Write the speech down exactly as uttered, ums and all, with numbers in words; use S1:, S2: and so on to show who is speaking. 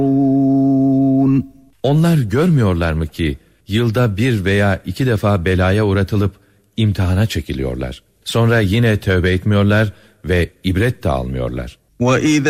S1: Onlar görmüyorlar mı ki yılda bir veya iki defa belaya uğratılıp imtihana çekiliyorlar. Sonra yine tövbe etmiyorlar ve ibret de almıyorlar.
S2: وَإِذَا